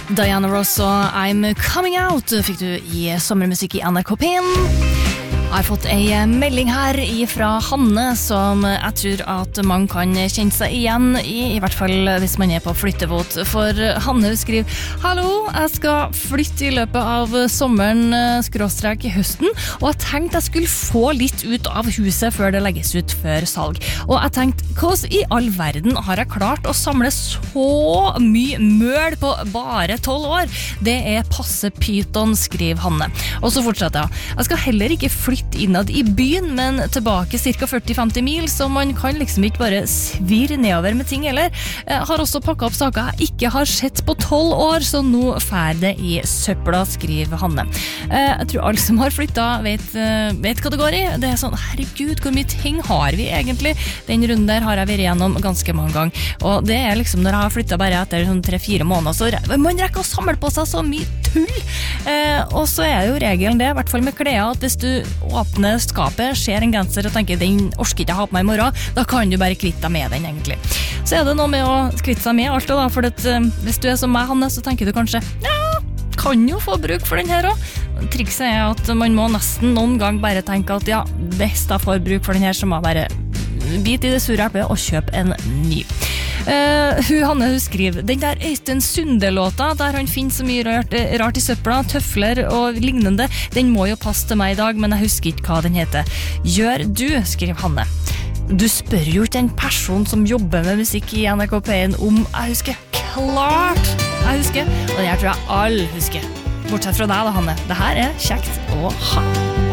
Diana Ross og I'm Coming Out fikk du I sommermusikk I NRK P1. Jeg har fått en melding her fra Hanne som jeg tror at man kan kjenne seg igjen I hvert fall hvis man på flyttevåt. For Hanne skriver: Hallo, jeg skal flytte I løpet av sommeren / høsten, og jeg tenkte jeg skulle få litt ut av huset før det legges ut før salg. Og jeg tenkte, hvordan I all verden har jeg klart å samle så mye møl på bare 12 år? Det passe pyton, skriver Hanne. Og så fortsetter jeg. Jeg skal heller ikke flytte innad I byen, men tilbake cirka 40-50 mil, så man kan liksom ikke bare svirre nedover med ting heller. Jeg har også pakket opp saker jeg ikke har sett på 12 år, så nå fær det I søpla, skriver Hanne. Jeg tror alle som har flyttet vet hva det går I. Det sånn, herregud, hvor mye ting har vi egentlig? Den runden der har jeg vært igjennom ganske mange ganger, og det liksom når jeg har flyttet bare etter sånn 3-4 måneder, så man rekker å samle på seg så mye tull. Og så det jo regelen det, I hvert fall med klær, at hvis du åpner skapet, ser en genser og tenker, den orsker ikke jeg ha på meg I morgen, da kan du bare kvitte deg med den egentlig. Så det noe med å kvitte seg med alt da, for hvis du som meg, Hanne, så tenker du kanskje, ja, kan jo få bruk for den her også. Trikset at man må nesten noen gang bare tenke at ja, hvis jeg får bruk for den her, så må jeg bare bit I det sure eplet og kjøpe en ny. Hanne skriver: Den der Øystein Sunde-låta der han finner så mye rart I søpla, tøfler og lignende, den må jo passe til meg I dag, men jeg husker ikke hva den heter. Gjør du, skriver Hanne. Du spør jo ikke en person som jobber med musikk I NRK P1 om jeg husker. Klart jeg husker, og det her tror jeg alle husker. Bortsett fra deg da, Hanne. Det her kjekt å ha.